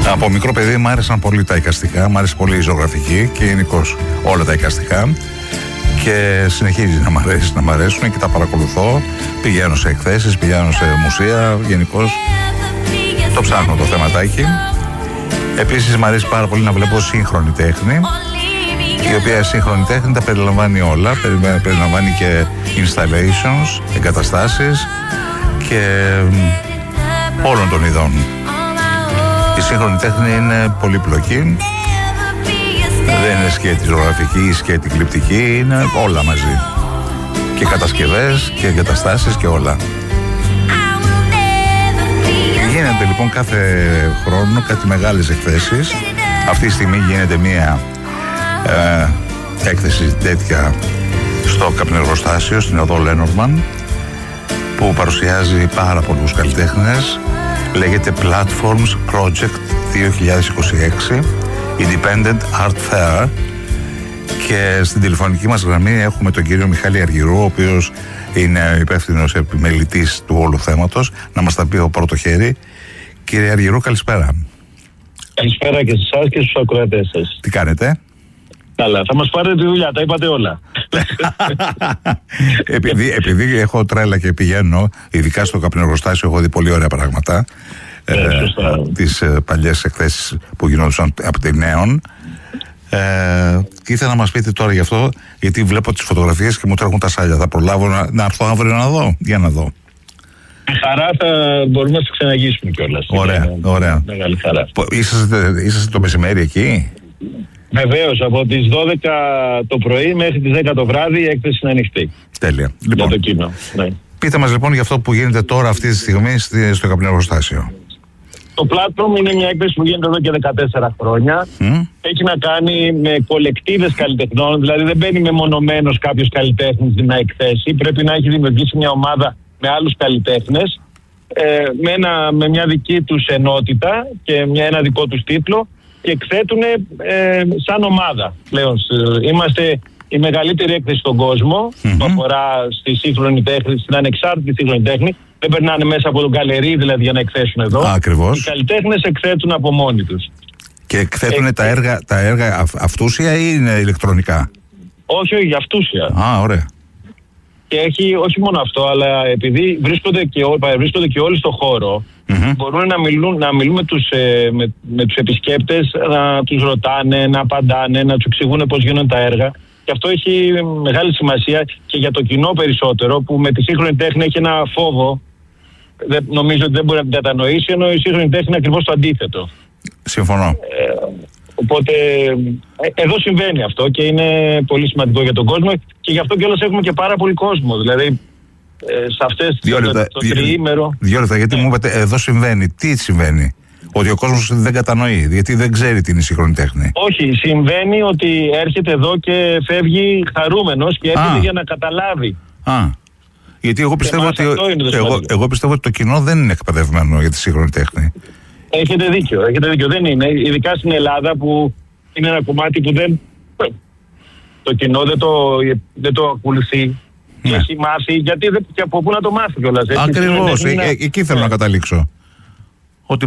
Από μικρό παιδί μου άρεσαν πολύ τα εικαστικά, μου άρεσε πολύ η ζωγραφική και γενικώς όλα τα εικαστικά. Και συνεχίζει να μ' αρέσουν και τα παρακολουθώ. Πηγαίνω σε εκθέσεις, πηγαίνω σε μουσεία, γενικώς το ψάχνω το θεματάκι. Επίσης μ' αρέσει πάρα πολύ να βλέπω σύγχρονη τέχνη, η οποία σύγχρονη τέχνη τα περιλαμβάνει όλα. Περιλαμβάνει και installations, εγκαταστάσεις και όλων των ειδών. Η σύγχρονη τέχνη είναι πολύπλοκη. Δεν είναι σκέτη ζωγραφική, σκέτη γλυπτική, είναι όλα μαζί. Και κατασκευές και εγκαταστάσεις και όλα. Γίνεται λοιπόν κάθε χρόνο κάτι μεγάλες εκθέσεις. Αυτή τη στιγμή γίνεται μία έκθεση τέτοια στο καπνεργοστάσιο, στην οδό Lenormand, που παρουσιάζει πάρα πολλούς καλλιτέχνες. Λέγεται Platforms Project 2026 Independent Art Fair. Και στην τηλεφωνική μας γραμμή έχουμε τον κύριο Μιχάλη Αργυρού, ο οποίος είναι υπεύθυνος επιμελητής του όλου θέματος, να μας τα πει από πρώτο χέρι. Κύριε Αργυρού, καλησπέρα. Καλησπέρα και σε εσάς και στους ακροατές σας. Τι κάνετε? Καλά, θα μας πάρετε τη δουλειά, τα είπατε όλα. επειδή έχω τρέλα και πηγαίνω, ειδικά στο καπνεργοστάσιο, έχω δει πολύ ωραία πράγματα. Τις παλιές εκθέσεις που γινόντουσαν από την Νέον. Και ήθελα να μας πείτε τώρα γι' αυτό, γιατί βλέπω τις φωτογραφίες και μου τρέχουν τα σάλια. Θα προλάβω να έρθω αύριο να δω? Για να δω. Χαρά, θα μπορούμε να σε ξαναγήσουμε κιόλας. Ωραία. Μεγάλη χαρά. Είσαστε το μεσημέρι εκεί? Βεβαίως, από τις 12 το πρωί μέχρι τις 10 το βράδυ η έκθεση είναι ανοιχτή. Τέλεια. Λοιπόν, για το κοινό. Ναι. Πείτε μας λοιπόν για αυτό που γίνεται τώρα αυτή τη στιγμή στο καπνεργοστάσιο. Το Platform είναι μια έκθεση που γίνεται εδώ και 14 χρόνια. Έχει να κάνει με κολεκτίβες καλλιτεχνών, δηλαδή δεν μπαίνει μεμονωμένος κάποιος καλλιτέχνης να εκθέσει. Πρέπει να έχει δημιουργήσει μια ομάδα με άλλους καλλιτέχνες, με μια δική τους ενότητα και ένα δικό τους τίτλο, και εκθέτουν σαν ομάδα πλέον. Είμαστε η μεγαλύτερη έκθεση στον κόσμο που αφορά στη σύγχρονη τέχνη, στην ανεξάρτητη σύγχρονη τέχνη. Δεν περνάνε μέσα από τον γκαλερί δηλαδή για να εκθέσουν εδώ. Ακριβώς. Οι καλλιτέχνες εκθέτουν από μόνοι τους. Και εκθέτουν τα έργα αυτούσια ή είναι ηλεκτρονικά? Όχι, αυτούσια. Ωραία. Και έχει όχι μόνο αυτό, αλλά επειδή βρίσκονται και όλοι στο χώρο, μπορούν να μιλούν με τους επισκέπτες, να τους ρωτάνε, να απαντάνε, να τους εξηγούν πώς γίνονται τα έργα. Και αυτό έχει μεγάλη σημασία και για το κοινό περισσότερο, που με τη σύγχρονη τέχνη έχει ένα φόβο. Νομίζω ότι δεν μπορεί να την κατανοήσει, ενώ η σύγχρονη τέχνη είναι ακριβώς το αντίθετο. Συμφωνώ. Οπότε εδώ συμβαίνει αυτό και είναι πολύ σημαντικό για τον κόσμο, και γι' αυτό κιόλας έχουμε και πάρα πολύ κόσμο. Δηλαδή σε αυτές το τριήμερο. 2 λεπτά, γιατί μου είπατε εδώ συμβαίνει. Τι συμβαίνει? Ότι ο κόσμος δεν κατανοεί, γιατί δεν ξέρει τι είναι η σύγχρονη τέχνη. Όχι, συμβαίνει ότι έρχεται εδώ και φεύγει χαρούμενος και έρχεται για να καταλάβει. Γιατί εγώ πιστεύω ότι το κοινό δεν είναι εκπαιδευμένο για τη σύγχρονη τέχνη. Έχετε δίκιο, δεν είναι. Ειδικά στην Ελλάδα, που είναι ένα κομμάτι που το κοινό δεν το ακολουθεί. Και έχει μάθει, γιατί και από πού να το μάθει κιόλας. Ακριβώς, εκεί θέλω να καταλήξω. Ότι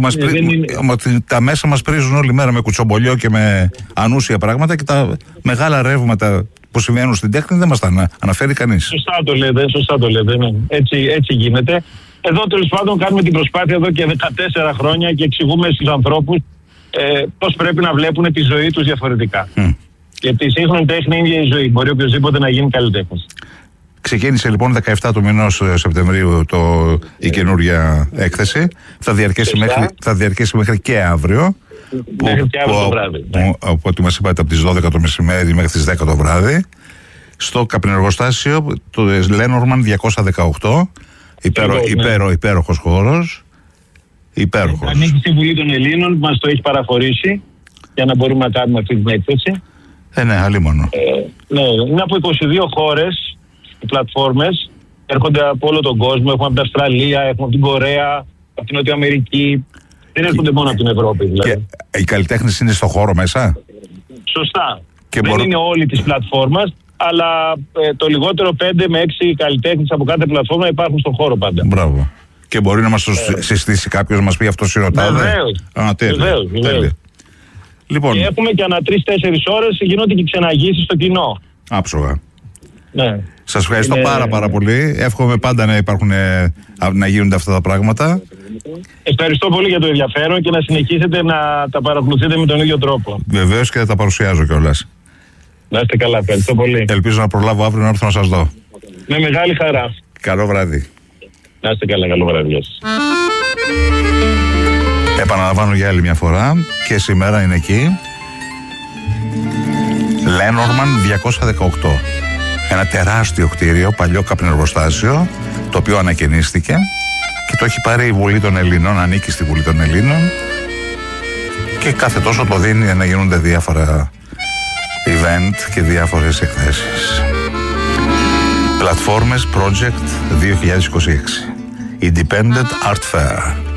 τα μέσα μας πρίζουν όλη μέρα με κουτσομπολιό και με ανούσια πράγματα, και τα μεγάλα ρεύματα που συμβαίνουν στην τέχνη δεν μας τα αναφέρει κανείς. Σωστά το λέτε. Ναι. Έτσι γίνεται. Εδώ τέλος πάντων κάνουμε την προσπάθεια εδώ και 14 χρόνια και εξηγούμε στους ανθρώπους πώς πρέπει να βλέπουν τη ζωή τους διαφορετικά. Γιατί η σύγχρονη τέχνη είναι η ζωή. Μπορεί οποιοδήποτε να γίνει καλλιτέχνης. Ξεκίνησε λοιπόν 17 του μηνός Σεπτεμβρίου η καινούργια έκθεση. Θα διαρκέσει μέχρι και αύριο. Μέχρι και αύριο το βράδυ. Από ό,τι μας είπατε, από τις 12 το μεσημέρι μέχρι τις 10 το βράδυ. Στο καπνεργοστάσιο, το Lenormand 218. Υπέροχος χώρος. Υπέροχος. Ανήκει στη Βουλή των Ελλήνων, μας το έχει παραχωρήσει για να μπορούμε να κάνουμε αυτή την έκθεση. Ναι, αλίμονο. Ναι, είναι από 22 χώρες οι πλατφόρμες. Έρχονται από όλο τον κόσμο. Έχουμε από την Αυστραλία, έχουμε από την Κορέα, από την Νότια Αμερική. Δεν έρχονται μόνο από την Ευρώπη δηλαδή. Και οι καλλιτέχνες είναι στο χώρο μέσα. Σωστά. Δεν είναι όλοι της πλατφόρμας, αλλά το λιγότερο 5 με 6 καλλιτέχνες από κάθε πλατφόρμα υπάρχουν στον χώρο πάντα. Μπράβο. Και μπορεί να μας το συστήσει κάποιος, να μας πει αυτό σιρωτάδε. Βεβαίως. Λοιπόν. Και έχουμε και ανά 3-4 ώρες γίνονται και ξεναγήσεις στο κοινό. Άψογα. Ναι. Σας ευχαριστώ πάρα πολύ. Εύχομαι πάντα να γίνονται αυτά τα πράγματα. Ευχαριστώ πολύ για το ενδιαφέρον και να συνεχίσετε να τα παρακολουθείτε με τον ίδιο τρόπο. Βεβαίως και θα τα παρουσιάζω κιόλας. Να είστε καλά, ευχαριστώ πολύ. Ελπίζω να προλάβω αύριο να έρθω να σας δω. Με μεγάλη χαρά. Καλό βράδυ. Να είστε καλά, καλό βράδυ. Επαναλαμβάνω για άλλη μια φορά και σήμερα είναι εκεί. Lenormand 218. Ένα τεράστιο κτίριο, παλιό καπνεργοστάσιο, το οποίο ανακαινίστηκε και το έχει πάρει η Βουλή των Ελλήνων, ανήκει στη Βουλή των Ελλήνων και κάθε τόσο το δίνει για να γίνονται διάφορα event και διάφορες εκθέσεις. Πλατφόρμες Project 2026. Independent Art Fair.